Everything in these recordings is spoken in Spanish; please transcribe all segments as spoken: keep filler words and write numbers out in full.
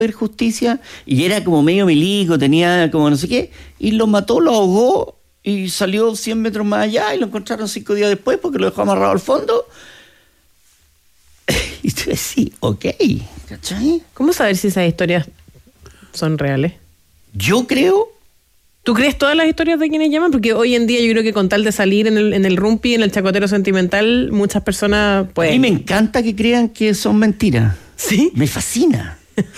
ver justicia, y era como medio milico, tenía como no sé qué, y lo mató, lo ahogó, y salió cien metros más allá, y lo encontraron cinco días después, porque lo dejó amarrado al fondo. Y tú decís, ok, ¿cachai? ¿Cómo saber si esas historias son reales? Yo creo... ¿Tú crees todas las historias de quienes llaman? Porque hoy en día yo creo que con tal de salir en el, en el rumpi, en el chacotero sentimental, muchas personas pueden... A mí me encanta que crean que son mentiras. ¿Sí? Me fascina.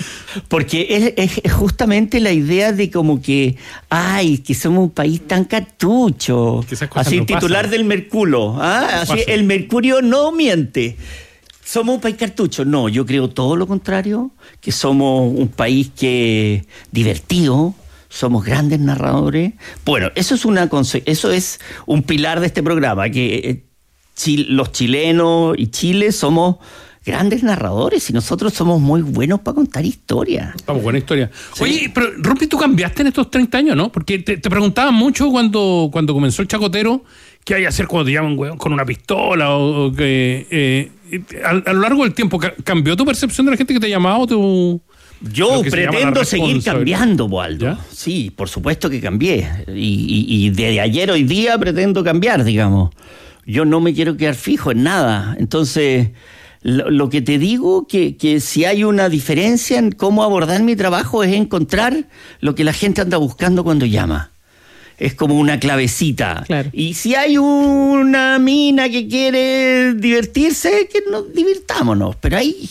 Porque es, es, es justamente la idea de como que, ay, que somos un país tan cartucho. Así, no titular pasa. Del Mercurio. ¿Ah? Así, el Mercurio no miente. Somos un país cartucho. No, yo creo todo lo contrario, que somos un país que divertido. Somos grandes narradores. Bueno, eso es una eso es un pilar de este programa, que eh, los chilenos y Chile somos grandes narradores y nosotros somos muy buenos para contar historias. Vamos, buena historia. Sí. Oye, pero Rumpi, tú cambiaste en estos treinta años, ¿no? Porque te, te preguntaban mucho cuando, cuando comenzó el chacotero, ¿qué hay que hacer cuando te llaman weón, con una pistola? O, o que eh, a, a lo largo del tiempo, ¿cambió tu percepción de la gente que te llamaba o tu... Yo pretendo seguir cambiando, Waldo. ¿Ya? Sí, por supuesto que cambié. Y, y, y desde ayer hoy día pretendo cambiar, digamos. Yo no me quiero quedar fijo en nada. Entonces, lo, lo que te digo, que, que si hay una diferencia en cómo abordar mi trabajo es encontrar lo que la gente anda buscando cuando llama. Es como una clavecita. Claro. Y si hay una mina que quiere divertirse, que nos divirtámonos. Pero hay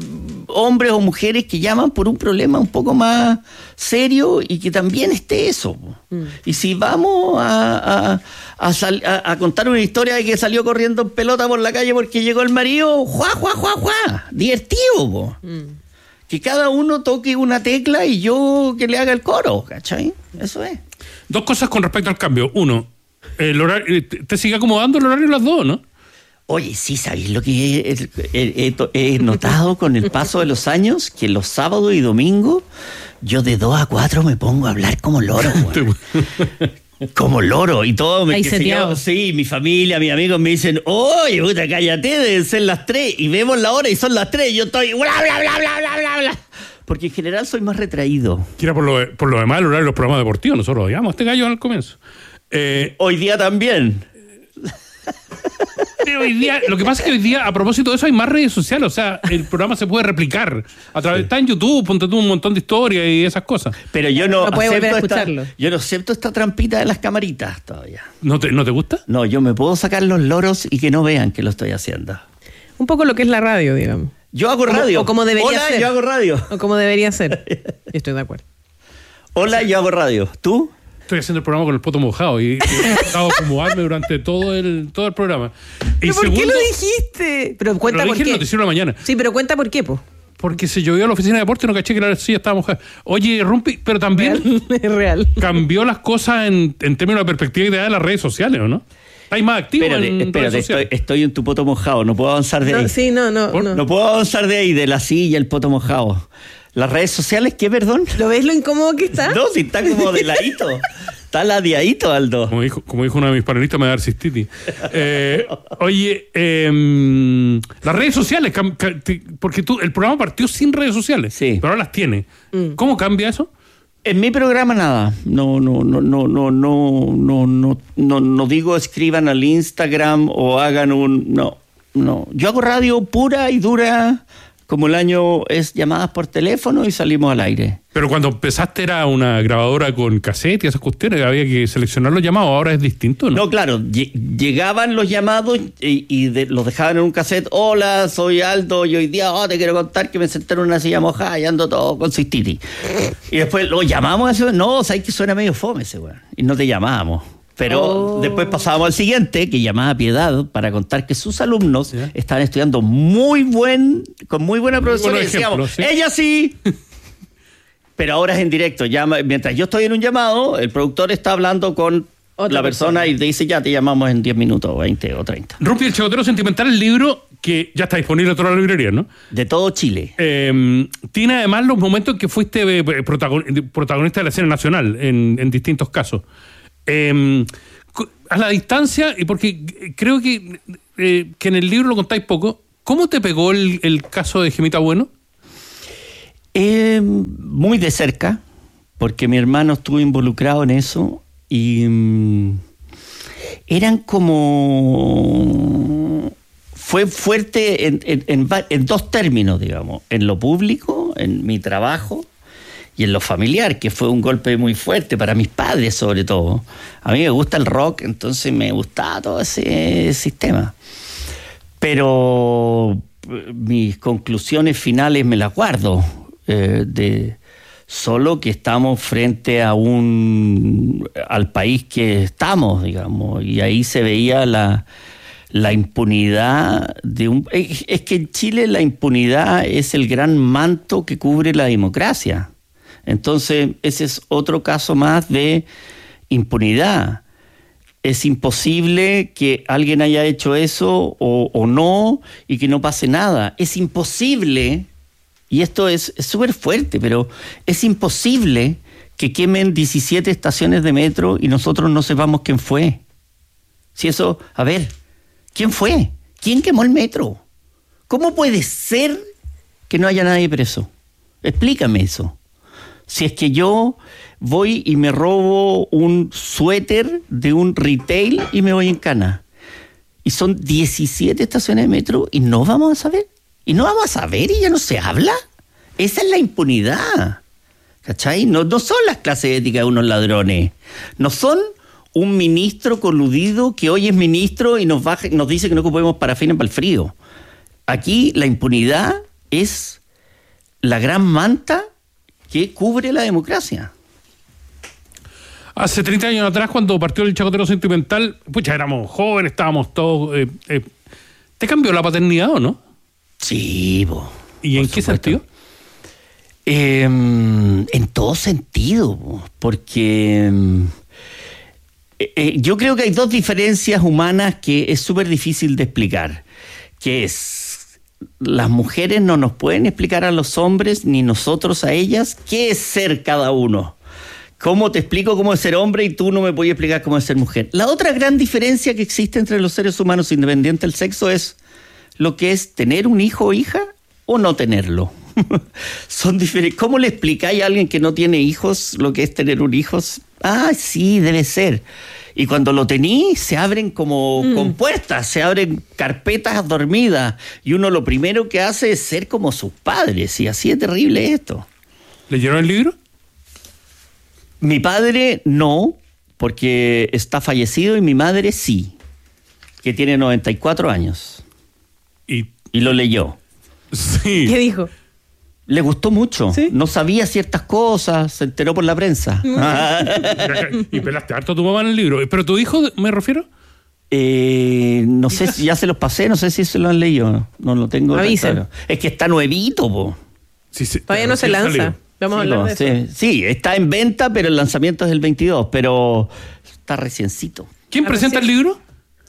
hombres o mujeres que llaman por un problema un poco más serio y que también esté eso. Mm. Y si vamos a, a, a, sal, a, a contar una historia de que salió corriendo en pelota por la calle porque llegó el marido, ¡juá, juá, juá, juá! Divertido, po. Mm. Que cada uno toque una tecla y yo que le haga el coro, ¿cachai? Eso es. Dos cosas con respecto al cambio. Uno, el horario, te sigue acomodando el horario de las dos, ¿no? Oye, sí, ¿sabéis lo que he, he, he, he notado con el paso de los años? Que los sábados y domingos yo de dos a cuatro me pongo a hablar como loro, güey. Como loro y todo. Me, que yo, sí, mi familia, mis amigos me dicen, oye, puta, cállate, deben ser las tres. Y vemos la hora y son las tres y yo estoy bla, bla, bla, bla, bla, bla, bla. Porque en general soy más retraído. Mira, por lo, por lo demás, el horario de los programas deportivos, nosotros odiamos este gallo al comienzo. Eh, hoy día también. Hoy día, lo que pasa es que hoy día, a propósito de eso, hay más redes sociales. O sea, el programa se puede replicar. A través, sí. Está en YouTube, ponte tú un montón de historias y esas cosas. Pero yo no, no puede volver a escucharlo. Esta, yo no acepto esta trampita de las camaritas todavía. ¿No te, ¿No te gusta? No, yo me puedo sacar los loros y que no vean que lo estoy haciendo. Un poco lo que es la radio, digamos. Yo hago radio. O como debería Hola, ser. yo hago radio. O como debería ser. Estoy de acuerdo. Hola, yo hago radio. ¿Tú? Estoy haciendo el programa con el poto mojado y he estado acomodarme durante todo el, todo el programa. ¿Pero y por segundo, qué lo dijiste? Pero cuenta lo por dije qué. En el noticiero de la mañana. Sí, pero cuenta por qué, po. Porque se llovió a la oficina de deporte y no caché que la silla estaba mojada. Oye, Rumpi, pero también real, es real. Cambió las cosas en, en términos de perspectiva y de las redes sociales, ¿o no? ¿Estás más activo espérate, en espérate, redes sociales? Estoy, estoy en tu poto mojado, no puedo avanzar de no, ahí. Sí, no, no, no. No puedo avanzar de ahí, de la silla, el poto mojado. ¿Las redes sociales qué, perdón? ¿Lo ves lo incómodo que está? No, si está como de ladito. Está ladeadito, Aldo. Como dijo, como dijo uno de mis panelistas, me va a dar cistitis. Eh, oye, eh, las redes sociales, porque tú, el programa partió sin redes sociales, sí. Pero ahora las tiene. Mm. ¿Cómo cambia eso? En mi programa nada. No, no, no, no, no, no, no, no, no, no digo escriban al Instagram o hagan un. No, no. Yo hago radio pura y dura. Como el año es llamadas por teléfono y salimos al aire. Pero cuando empezaste era una grabadora con cassette y esas cuestiones, había que seleccionar los llamados, ahora es distinto, ¿no? No, claro, llegaban los llamados y, y de, los dejaban en un cassette. Hola, soy Aldo y hoy día oh, te quiero contar que me senté en una silla mojada y ando todo con cistitis. Y después lo llamamos a ese, no, sabes que suena medio fome ese weón. Y no te llamábamos. Pero oh. Después pasábamos al siguiente, que llamaba a Piedad, para contar que sus alumnos ¿sí? Estaban estudiando muy buen, con muy buena profesora. Muy y decíamos, ¿sí? Ella sí. Pero ahora es en directo. Llama, mientras yo estoy en un llamado, el productor está hablando con otra la persona, persona y te dice, ya te llamamos en diez minutos, o veinte o treinta. Rumpi, el Chacotero Sentimental, el libro que ya está disponible en todas las librerías, ¿no? De todo Chile. Eh, tiene además los momentos en que fuiste protagonista de la escena nacional, en, en distintos casos. Eh, a la distancia, y porque creo que, eh, que en el libro lo contáis poco, ¿cómo te pegó el, el caso de Gemita Bueno? Eh, muy de cerca, porque mi hermano estuvo involucrado en eso y mm, eran como... Fue fuerte en, en, en, en dos términos, digamos, en lo público, en mi trabajo, y en lo familiar, que fue un golpe muy fuerte para mis padres sobre todo. A mí me gusta el rock, entonces me gustaba todo ese sistema. Pero mis conclusiones finales me las guardo, eh, de solo que estamos frente a un al país que estamos, digamos, y ahí se veía la... la impunidad de un... Es que en Chile la impunidad es el gran manto que cubre la democracia. Entonces, ese es otro caso más de impunidad. Es imposible que alguien haya hecho eso o, o no y que no pase nada. Es imposible, y esto es súper fuerte, pero es imposible que quemen diecisiete estaciones de metro y nosotros no sepamos quién fue. Si eso... A ver... ¿Quién fue? ¿Quién quemó el metro? ¿Cómo puede ser que no haya nadie preso? Explícame eso. Si es que yo voy y me robo un suéter de un retail y me voy en cana. Y son diecisiete estaciones de metro y no vamos a saber. Y no vamos a saber y ya no se habla. Esa es la impunidad. ¿Cachai? No, no son las clases éticas de unos ladrones. No son... un ministro coludido que hoy es ministro y nos baja, nos dice que no ocupemos parafina para el frío. Aquí la impunidad es la gran manta que cubre la democracia. Hace treinta años atrás, cuando partió el Chacotero Sentimental, pucha, éramos jóvenes, estábamos todos... Eh, eh, ¿Te cambió la paternidad o no? Sí, bo, ¿Y en qué supuesto. sentido? Eh, en todo sentido, bo, porque... Eh, yo creo que hay dos diferencias humanas que es súper difícil de explicar, que es, las mujeres no nos pueden explicar a los hombres, ni nosotros a ellas, qué es ser cada uno. ¿Cómo te explico cómo es ser hombre y tú no me puedes explicar cómo es ser mujer? La otra gran diferencia que existe entre los seres humanos, independiente del sexo, es lo que es tener un hijo o hija o no tenerlo. Son diferentes. ¿Cómo le explicáis a alguien que no tiene hijos lo que es tener un hijo? Ah, sí, debe ser. Y cuando lo tení, se abren como mm. compuertas, se abren carpetas dormidas. Y uno lo primero que hace es ser como sus padres. Y así es terrible esto. ¿Leyeron el libro? Mi padre no, porque está fallecido, y mi madre sí, que tiene noventa y cuatro años. Y, y lo leyó. Sí. ¿Qué dijo? Le gustó mucho. ¿Sí? No sabía ciertas cosas, se enteró por la prensa. Y pelaste harto a tu mamá en el libro. ¿Pero tu hijo, me refiero? Eh, no sé, si ya se los pasé, no sé si se lo han leído. No, no lo tengo tan claro. Es que está nuevito, po. Sí, sí, todavía no se lanza. Salió. Vamos sí, a hablar no, de sí, eso. Sí, está en venta, pero el lanzamiento es el veintidós, pero está reciencito. ¿Quién ¿Está presenta recién? el libro?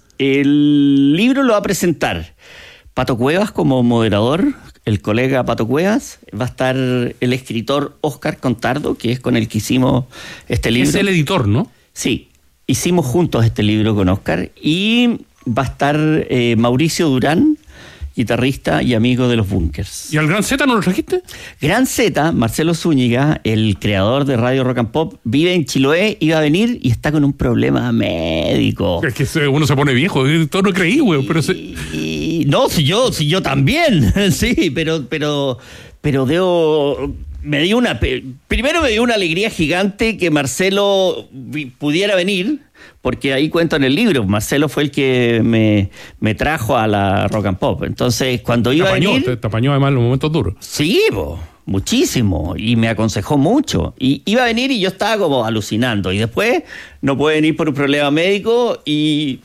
El libro lo va a presentar Pato Cuevas como moderador, el colega Pato Cuevas. Va a estar el escritor Óscar Contardo, que es con el que hicimos este libro. Es el editor, ¿no? Sí, hicimos juntos este libro con Óscar. Y va a estar eh, Mauricio Durán, guitarrista y amigo de los Bunkers. ¿Y al Gran Z no lo trajiste? Gran Z, Marcelo Zúñiga, el creador de Radio Rock and Pop, vive en Chiloé, iba a venir y está con un problema médico. Es que uno se pone viejo, todo no creí, güey, pero se... y, no, si yo, si yo también, sí, pero, pero, pero debo, me dio una, primero me dio una alegría gigante que Marcelo pudiera venir, porque ahí cuento en el libro, Marcelo fue el que me, me trajo a la Rock and Pop. Entonces, cuando iba te apañó, a venir... Te, te apañó además en los momentos duros. Sí, bo, muchísimo, y me aconsejó mucho. Y iba a venir y yo estaba como alucinando. Y después no puede venir por un problema médico y...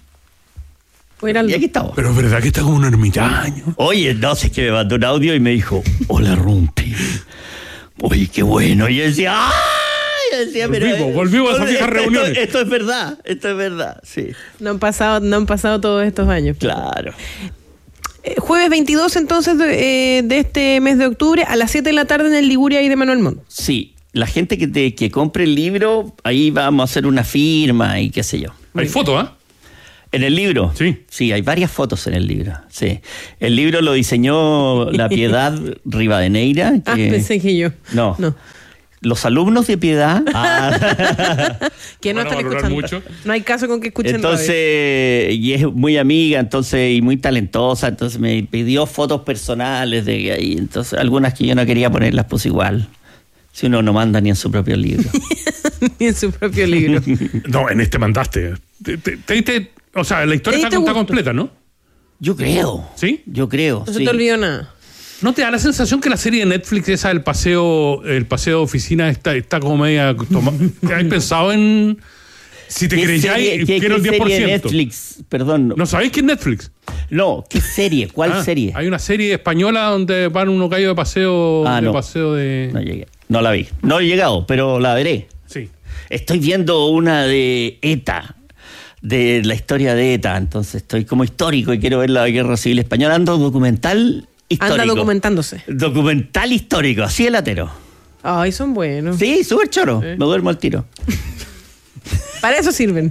Y aquí estamos. Pero es verdad que está como un ermitaño. Oye, no sé, es que me mandó un audio y me dijo, hola, Rumpi. Oye, qué bueno. Y yo decía, ¡ay! Decía, volvimos, pero, volvimos a esas viejas esto, reuniones. Esto, esto es verdad, esto es verdad, sí. No han pasado, no han pasado todos estos años. Claro. Eh, jueves veintidós, entonces, de, eh, de este mes de octubre, a las siete de la tarde en el Liguria y de Manuel Montt. Sí, la gente que, te, que compre el libro, ahí vamos a hacer una firma y qué sé yo. Hay fotos, ¿ah? ¿eh? ¿En el libro? Sí. Sí, hay varias fotos en el libro. Sí. El libro lo diseñó la Piedad Rivadeneira. Que... Ah, pensé que yo. No. No. Los alumnos de Piedad. Ah. Que no Van a están valorar escuchando. mucho. No hay caso con que escuchen Entonces, radio. y es muy amiga, entonces, y muy talentosa, entonces me pidió fotos personales de ahí. Entonces, algunas que yo no quería poner las puse igual. Si uno no manda ni en su propio libro. Ni en su propio libro. No, en este mandaste. Te, te, te diste- o sea, la historia ¿Te está diste contada gusto? completa, ¿no? Yo creo. ¿Sí? Yo creo. No sí. se te olvidó nada. ¿No te da la sensación que la serie de Netflix, esa del paseo, el paseo de oficina, está, está como media... toma- ¿Has pensado en... Si te ¿Qué creyáis, serie- qué- quiero el qué diez por serie ciento? de Netflix? Perdón. ¿No sabéis qué es Netflix? No, ¿qué serie? ¿Cuál Ah, serie? Hay una serie española donde van unos gallos de paseo, Ah, de no. paseo de... No llegué. No la vi. No he llegado, pero la veré. Sí. Estoy viendo una de ETA, de la historia de ETA, entonces estoy como histórico y quiero ver la Guerra Civil Española. Ando documental histórico. Anda documentándose. Documental histórico, así de latero. Ay, son buenos. Sí, súper choro. Me duermo al tiro. Para eso sirven.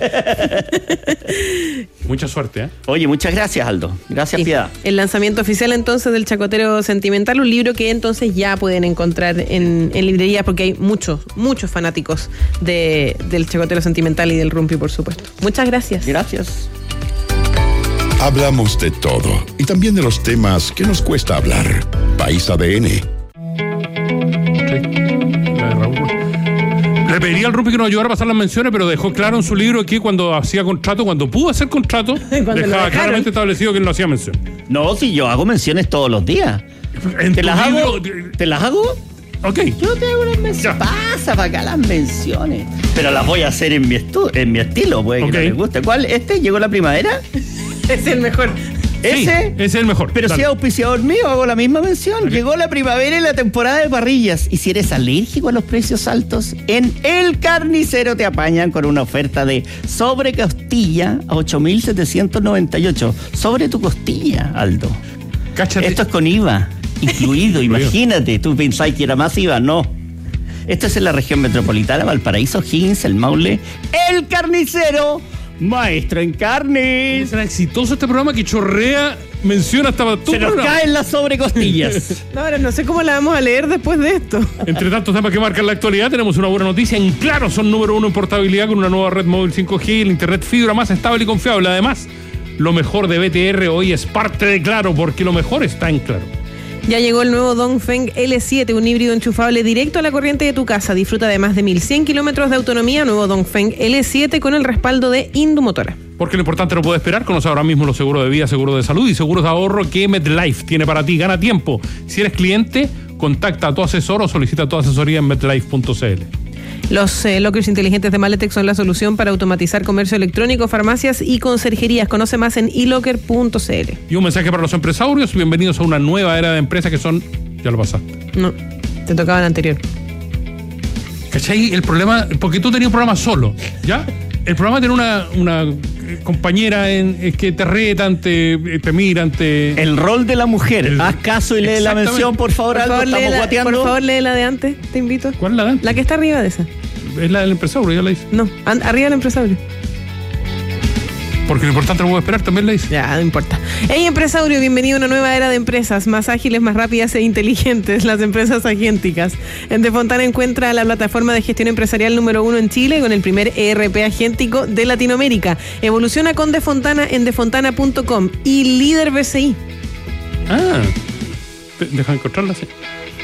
Mucha suerte, ¿eh? Oye, muchas gracias, Aldo. Gracias, Sí. Piedad. El lanzamiento oficial entonces del Chacotero Sentimental, un libro que entonces ya pueden encontrar en, en librerías porque hay muchos, muchos fanáticos de, del Chacotero Sentimental y del Rumpi, por supuesto. Muchas gracias. Gracias. Hablamos de todo y también de los temas que nos cuesta hablar. País A D N. Sí. La de Raúl. Le pediría al Rupi que nos ayudara a pasar las menciones, pero dejó claro en su libro que cuando hacía contrato, cuando pudo hacer contrato, Cuando lo dejaba dejaron. claramente establecido que él no hacía mención. No, si yo hago menciones todos los días. En ¿Te tu las hago? libro- ¿Te las hago? Ok. Yo te hago las menciones. Ya. Pasa para acá las menciones. Pero las voy a hacer en mi, estu- en mi estilo, puede que Ok. no les guste. ¿Cuál? ¿Este? ¿Llegó la primavera? Es el mejor. Sí, ¿Ese? ese es el mejor. Pero Dale. si es auspiciador mío, hago la misma mención. Ok. Llegó la primavera y la temporada de parrillas. Y si eres alérgico a los precios altos, en El Carnicero te apañan con una oferta de sobre costilla a ocho mil setecientos noventa y ocho. Sobre tu costilla, Aldo. Cáchate. Esto es con I V A incluido, imagínate. Tú pensáis que era más I V A, no. Esto es en la región metropolitana, Valparaíso, Higgins, El Maule, El Carnicero, maestro en carnes. Será exitoso este programa que chorrea, menciona hasta tu Se nos programa. caen las sobrecostillas. No, ahora no sé cómo la vamos a leer después de esto. Entre tantos temas que marcan la actualidad, tenemos una buena noticia. En Claro son número uno en portabilidad con una nueva red móvil cinco G y el internet fibra más estable y confiable. Además, lo mejor de B T R hoy es parte de Claro, porque lo mejor está en Claro. Ya llegó el nuevo Dongfeng L siete, un híbrido enchufable directo a la corriente de tu casa. Disfruta de más de mil cien kilómetros de autonomía. Nuevo Dongfeng L siete con el respaldo de Indumotora. Porque lo importante no puede esperar. Conoce ahora mismo los seguros de vida, seguros de salud y seguros de ahorro que MetLife tiene para ti. Gana tiempo. Si eres cliente, contacta a tu asesor o solicita tu asesoría en metlife punto c l. Los eh, lockers inteligentes de Maletec son la solución para automatizar comercio electrónico, farmacias y conserjerías. Conoce más en e locker punto c l. Y un mensaje para los empresarios. Bienvenidos a una nueva era de empresas que son... Ya lo pasaste. No, te tocaba el anterior. ¿Cachai? El problema... Porque tú tenías un programa solo, ¿ya? El programa tiene una, una eh, compañera en, eh, que te retan, te, eh, te miran, te... El rol de la mujer. El- Haz caso y lee la Exactamente. mención, por favor, Por Aldo. favor, lee Estamos la, guateando. por favor, lee la de antes, te invito. ¿Cuál es la de antes? La que está arriba de esa. Es la del empresario, ya la hice. No, an- arriba del empresario. Porque lo importante no puedo esperar, también la hice. Ya, no importa. Hey, empresario, bienvenido a una nueva era de empresas más ágiles, más rápidas e inteligentes, las empresas agénticas. En De Fontana encuentra la plataforma de gestión empresarial número uno en Chile con el primer E R P agéntico de Latinoamérica. Evoluciona con De Fontana en defontana punto com y Líder B C I. Ah, te- deja de encontrarla, sí.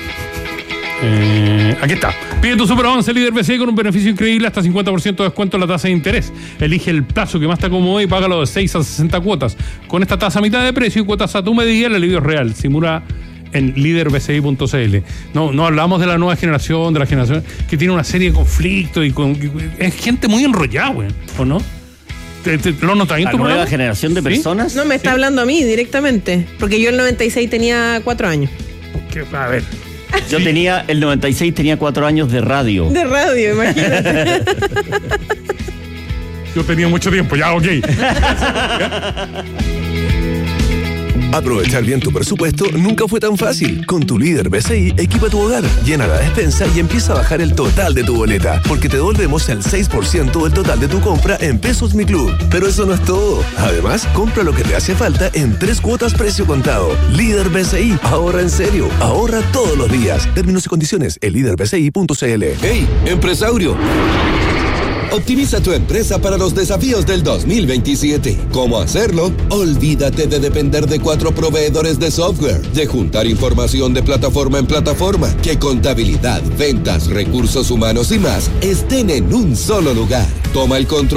Eh, aquí está. Pide tu Super once Líder B C I con un beneficio increíble, hasta cincuenta por ciento de descuento en la tasa de interés. Elige el plazo que más te acomode y págalo de seis a sesenta cuotas. Con esta tasa a mitad de precio y cuotas a tu medida, el alivio es real. Simula en líder b c i punto c l. No, no hablamos de la nueva generación, de la generación que tiene una serie de conflictos y con, es gente muy enrollada, güey, ¿o no? ¿Te, te, ¿Lo notas en La tu nueva programa? generación de ¿Sí? personas. No, me está hablando a mí directamente, porque yo el noventa y seis tenía cuatro años. Que, a ver. Yo Sí. tenía, el noventa y seis tenía cuatro años de radio. De radio, imagínate. Yo tenía mucho tiempo, ya, ok. Aprovechar bien tu presupuesto nunca fue tan fácil. Con tu líder B C I, equipa tu hogar, llena la despensa y empieza a bajar el total de tu boleta, porque te devolvemos el seis por ciento del total de tu compra en Pesos Mi Club. Pero eso no es todo. Además, compra lo que te hace falta en tres cuotas precio contado. Líder B C I, ahorra en serio, ahorra todos los días. Términos y condiciones en líder b c i punto c l. ¡Hey, empresario! Optimiza tu empresa para los desafíos del dos mil veintisiete. ¿Cómo hacerlo? Olvídate de depender de cuatro proveedores de software, de juntar información de plataforma en plataforma, que contabilidad, ventas, recursos humanos y más estén en un solo lugar. Toma el control